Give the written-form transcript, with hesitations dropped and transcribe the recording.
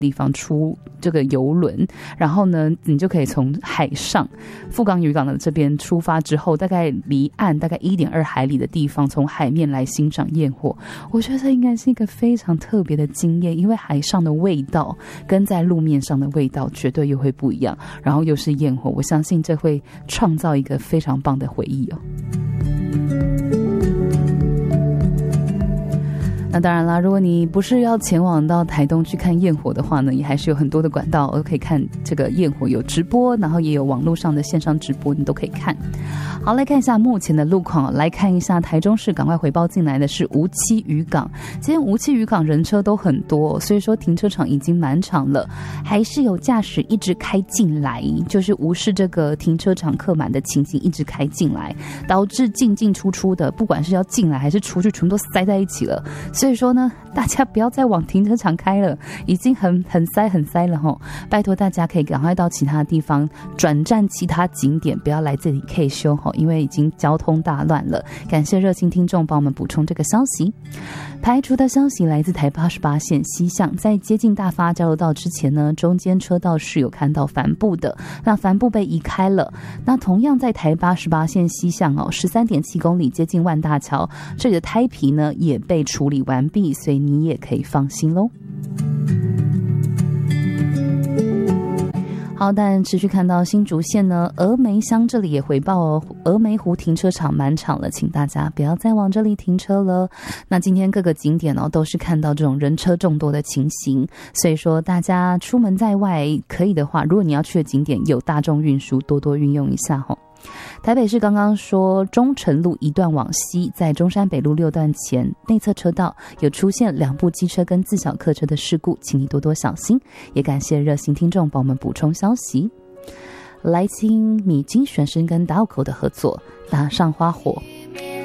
地方出这个邮轮，然后呢你就可以从海上富冈渔港的这边出发之后，大概离岸大概 1.2 海里的地方，从海面来欣赏焰火。我觉得这应该是一个非常特别的经验，因为海上的味道跟在路面上的味道绝对又会不一样，然后又是焰火，我相信这会创造一个非常棒的回忆哦。那当然啦，如果你不是要前往到台东去看焰火的话呢，也还是有很多的管道可以看这个焰火，有直播，然后也有网络上的线上直播，你都可以看。好，来看一下目前的路况，来看一下台中市赶快回报进来的是梧栖渔港。今天梧栖渔港人车都很多，所以说停车场已经满场了，还是有驾驶一直开进来，就是无视这个停车场客满的情形，一直开进来，导致进进出出的，不管是要进来还是出去，全部都塞在一起了。所以说呢，大家不要再往停车场开了，已经很塞了吼。拜托大家可以赶快到其他地方转战其他景点，不要来这里 K 修吼，因为已经交通大乱了。感谢热心听众帮我们补充这个消息。排除的消息来自台88线西向，在接近大发交流道之前呢，中间车道是有看到帆布的，那帆布被移开了。那同样在台88线西向13.7公里接近万大桥，这里的胎皮呢也被处理完毕，所以你也可以放心咯。好，但持续看到新竹县呢，峨眉乡这里也回报哦，峨眉湖停车场满场了，请大家不要再往这里停车了。那今天各个景点都是看到这种人车众多的情形，所以说大家出门在外可以的话，如果你要去的景点有大众运输，多多运用一下吼。台北市刚刚说中城路一段往西，在中山北路6段前内侧车道有出现2部机车跟自小客车的事故，请你多多小心。也感谢热心听众帮我们补充消息。来听米津玄师跟打口的合作《打上花火》。